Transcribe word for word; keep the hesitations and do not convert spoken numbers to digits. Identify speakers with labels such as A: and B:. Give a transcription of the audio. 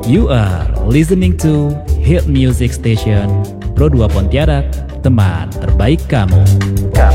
A: You are listening to Hit Music Station Pro dua Pontianak, teman terbaik kamu.